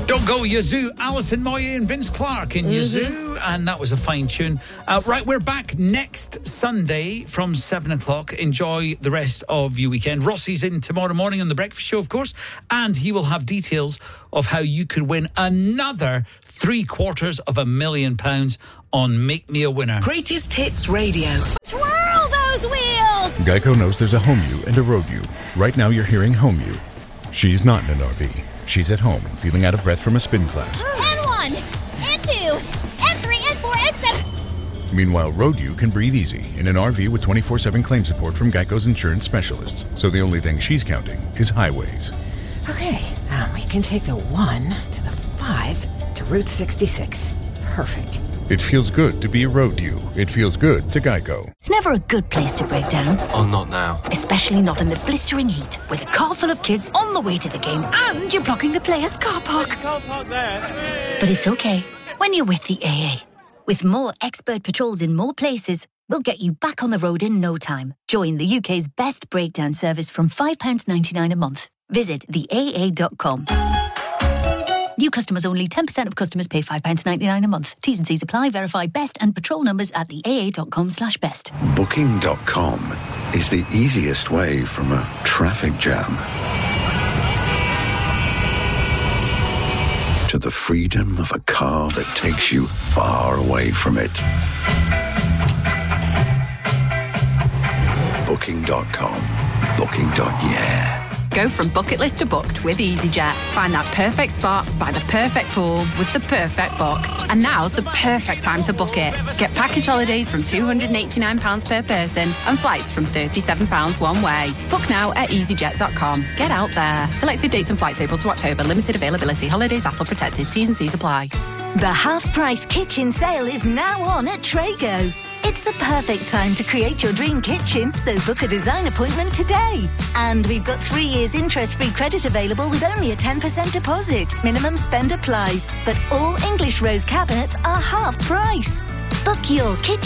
Don't Go Yazoo, Alison Moyet and Vince Clarke in Yazoo, and that was a fine tune. Right, we're back next Sunday from 7 o'clock. Enjoy the rest of your weekend. Rossi's in tomorrow morning on The Breakfast Show, of course, and he will have details of how you could win another £750,000 on Make Me a Winner. Greatest Hits Radio. Twirl those wheels! Geico knows there's a home you and a road you. Right now you're hearing home you. She's not in an RV. She's at home, feeling out of breath from a spin class. N1, N2, N3, N4, N7. Meanwhile, Road U can breathe easy in an RV with 24/7 claim support from Geico's insurance specialists. So the only thing she's counting is highways. Okay, we can take the 1 to the 5 to Route 66. Perfect. It feels good to be a Road U. It feels good to Geico. It's never a good place to break down. Oh, not now. Especially not in the blistering heat, with a car full of kids on the way to the game and you're blocking the players' car park. Car park there. But it's okay when you're with the AA. With more expert patrols in more places, we'll get you back on the road in no time. Join the UK's best breakdown service from £5.99 a month. Visit theaa.com. New customers only. 10% of customers pay £5.99 a month. T's and C's apply. Verify best and patrol numbers at theaa.com/best. Booking.com is the easiest way from a traffic jam to the freedom of a car that takes you far away from it. Booking.com. Booking.yeah. Go from bucket list to booked with EasyJet. Find that perfect spot by the perfect pool with the perfect book. And now's the perfect time to book it. Get package holidays from £289 per person and flights from £37 one way. Book now at easyjet.com. Get out there. Selected dates and flights April to October. Limited availability. Holidays ATOL protected. T's and C's apply. The half-price kitchen sale is now on at Trago. It's the perfect time to create your dream kitchen, so book a design appointment today. And we've got 3 years interest-free credit available with only a 10% deposit. Minimum spend applies, but all English rose cabinets are half price. Book your kitchen